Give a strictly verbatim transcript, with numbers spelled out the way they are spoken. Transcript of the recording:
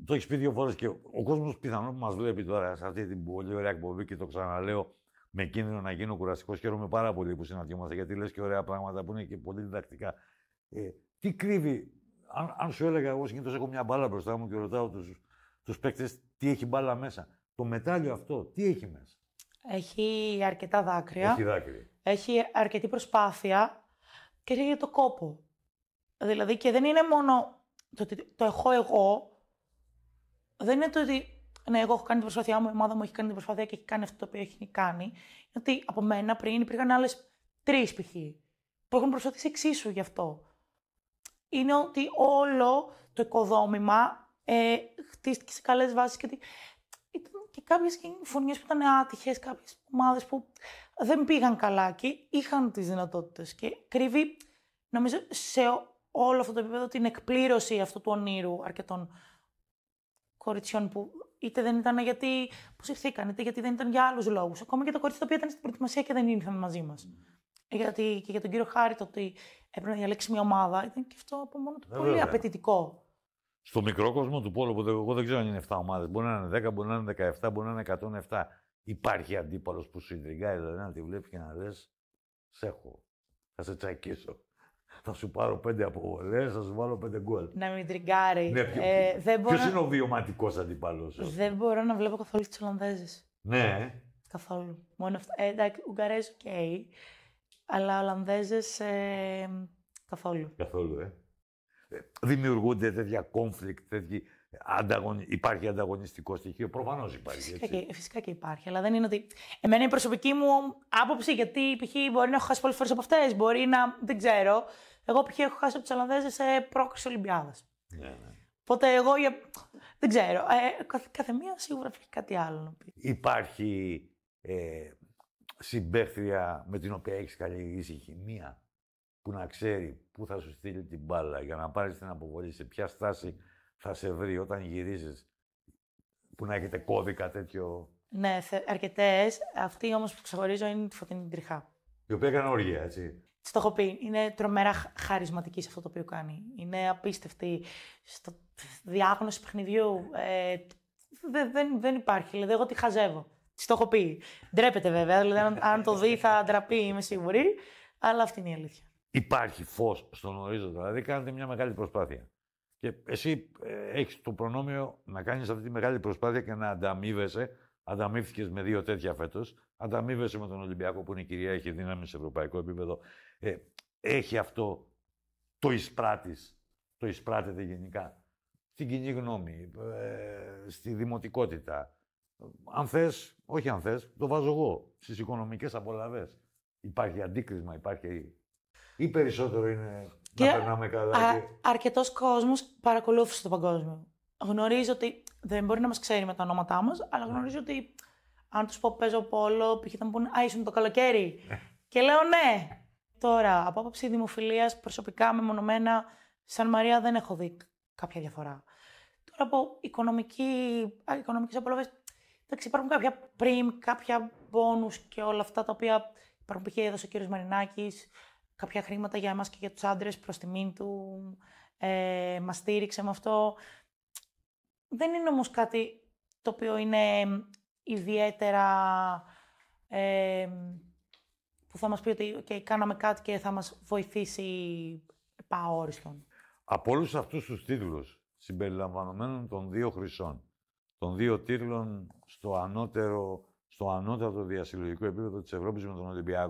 το έχεις πει δύο φορές και ο κόσμος πιθανόν που μας βλέπει τώρα σε αυτή την πολύ ωραία εκπομπή και το ξαναλέω με κίνδυνο να γίνω κουραστικός. Χαίρομαι πάρα πολύ που συναντιόμαστε γιατί λες και ωραία πράγματα που είναι και πολύ διδακτικά. Ε, τι κρύβει, αν, αν σου έλεγα εγώ συνήθως έχω μια μπάλα μπροστά μου και ρωτάω τους, τους παίκτες τι έχει μπάλα μέσα. Το μετάλλιο αυτό, τι έχει μέσα. Έχει αρκετά δάκρυα. Έχει δάκρυα. Έχει αρκετή προσπάθεια και έχει το κόπο. Δηλαδή και δεν είναι μόνο το ότι το έχω εγώ. Δεν είναι το ότι ναι, εγώ έχω κάνει την προσπάθειά μου, η ομάδα μου έχει κάνει την προσπάθεια και έχει κάνει αυτό το οποίο έχει κάνει. Είναι ότι από μένα πριν υπήρχαν άλλες τρεις π.χ. που έχουν προσπαθήσει εξίσου γι' αυτό. Είναι ότι όλο το οικοδόμημα ε, χτίστηκε σε καλές βάσεις και ότι ήταν και κάποιες φωνιές που ήταν άτυχες, κάποιες ομάδες που δεν πήγαν καλά και είχαν τις δυνατότητες. Και κρύβει, νομίζω, σε όλο αυτό το επίπεδο την εκπλήρωση αυτού του ονείρου αρκετών κοριτσιών που είτε δεν ήταν γιατί πώς ήρθηκαν, είτε γιατί δεν ήταν για άλλους λόγους. Ακόμα και τα κορίτσια τα οποία ήταν στην προετοιμασία και δεν ήρθαν μαζί μας. Mm. Γιατί και για τον κύριο Χάρη το ότι έπρεπε να διαλέξει μια ομάδα ήταν και αυτό από μόνο του ε, πολύ βέβαια. απαιτητικό. Στο μικρό κόσμο του πόλου, που εγώ δεν ξέρω αν είναι επτά ομάδες, μπορεί να είναι δέκα, μπορεί να είναι δεκαεπτά, μπορεί να είναι εκατόν επτά. Υπάρχει αντίπαλος που σου ιντριγκάρει, δηλαδή να τη βλέπεις και να λες, σε έχω, θα σε τσακίσω. Θα σου πάρω πέντε αποβολές, θα σου βάλω πέντε γκολ. Να μην τριγκάρει. Ναι, ποιο, ε, δεν ποιος μπορώ... είναι ο βιωματικός αντίπαλος? Δεν μπορώ να βλέπω καθόλου τις Ολλανδέζες. Ναι. Καθόλου. Μόνο αυτά. Ε, εντάξει, Ουγγαρές, οκ. Okay. Αλλά Ολλανδέζες, ε, καθόλου. Καθόλου, ε. Δημιουργούνται τέτοια conflict, τέτοια ανταγωνι... υπάρχει ανταγωνιστικό στοιχείο. Προφανώς υπάρχει. Φυσικά, έτσι. Και, φυσικά και υπάρχει. Αλλά δεν είναι ότι. Εμένα η προσωπική μου άποψη, γιατί π.χ. μπορεί να έχω χάσει πολλές φορές από αυτές, μπορεί να. Δεν ξέρω. Εγώ π.χ. έχω χάσει από τις Ολλανδέζες σε πρόκριση Ολυμπιάδας. Ναι, ναι. Οπότε εγώ. Για... Δεν ξέρω. Ε, κάθε, κάθε μία σίγουρα έχει κάτι άλλο να πει. Υπάρχει ε, συμπαίχτρια με την οποία έχεις καλλιεργήσει χημεία, που να ξέρει πού θα σου στείλει την μπάλα για να πάρεις την αποβολή, σε ποια στάση θα σε βρει όταν γυρίσεις, που να έχετε κώδικα τέτοιο. Ναι, αρκετές. Αυτή όμως που ξεχωρίζω είναι τη Φωτεινή Τριχά. Η οποία έκανε όργια, έτσι. Της το έχω πει. Είναι τρομερά χαρισματική σε αυτό το οποίο κάνει. Είναι απίστευτη στο διάγνωση παιχνιδιού. Ε, δεν, δεν, δεν υπάρχει. Δηλαδή, εγώ τη χαζεύω. Της το έχω πει. Ντρέπεται βέβαια. Δηλαδή, αν, αν το δει θα ντραπεί, είμαι σίγουρη. Αλλά αυτή είναι η αλήθεια. Υπάρχει φως στον ορίζοντα. Δηλαδή, κάνετε μια μεγάλη προσπάθεια. Και εσύ ε, έχεις το προνόμιο να κάνεις αυτή τη μεγάλη προσπάθεια και να ανταμείβεσαι. Ανταμείβθηκες με δύο τέτοια φέτος. Ανταμείβεσαι με τον Ολυμπιακό που είναι η κυρία, έχει δύναμη σε ευρωπαϊκό επίπεδο. Ε, έχει αυτό το εισπράτης. Το εισπράτεται γενικά. Στην κοινή γνώμη, ε, στη δημοτικότητα. Αν θες, όχι αν θες, το βάζω εγώ. Στις οικονομικές απολαβές. Υπάρχει αντίκρισμα, υπάρχει. Ή περισσότερο είναι και να περνάμε καλά. Α, και... Αρκετός κόσμος παρακολούθησε το παγκόσμιο. Γνωρίζω ότι δεν μπορεί να μας ξέρει με τα ονόματά μας, αλλά γνωρίζω ότι αν τους πω παίζω πόλο, π.χ. θα μου πούνε «Α, ήσουν το καλοκαίρι». Και λέω «Ναι». Τώρα, από άποψη δημοφιλίας, προσωπικά, μεμονωμένα, Σαν Μαρία δεν έχω δει κάποια διαφορά. Τώρα από οικονομική, οικονομικές απολαύες, εντάξει, υπάρχουν κάποια πριμ, κάποια μπόνους και όλα αυτά τα οποία υπάρχουν. Π.χ. έδωσε ο κύριος Μαρινάκης κάποια χρήματα για εμάς και για τους άντρες προς τιμήν του, ε, μας στήριξε με αυτό. Δεν είναι όμως κάτι το οποίο είναι ιδιαίτερα ε, που θα μας πει ότι okay, κάναμε κάτι και θα μας βοηθήσει επαόριστον. Από όλους αυτούς τους τίτλους, συμπεριλαμβανομένων των δύο χρυσών, των δύο τίτλων στο ανώτερο, στο ανώτατο διασυλλογικό επίπεδο της Ευρώπης με τον Ολυμπιακό,